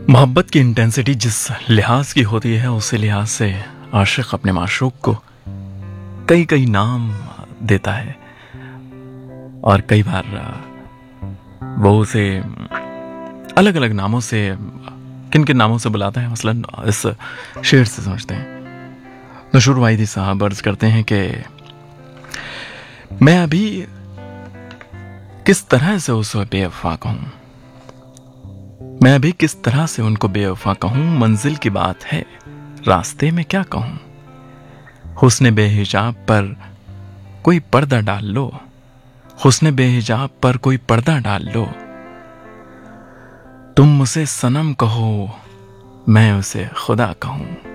मोहब्बत की इंटेंसिटी जिस लिहाज की होती है उसी लिहाज से आशिक अपने माशूक को कई कई नाम देता है और कई बार वो उसे अलग अलग नामों से किन किन नामों से बुलाता है मसलन इस शेर से समझते हैं। नशूर वाहिदी साहब अर्ज करते हैं कि मैं अभी किस तरह से उसे बेवफा कहूं, मैं अभी किस तरह से उनको बेवफा कहूं, मंजिल की बात है रास्ते में क्या कहूं। हुस्न बेहिजाब पर कोई पर्दा डाल लो, हुस्न बेहिजाब पर कोई पर्दा डाल लो। तुम उसे सनम कहो, मैं उसे खुदा कहूं।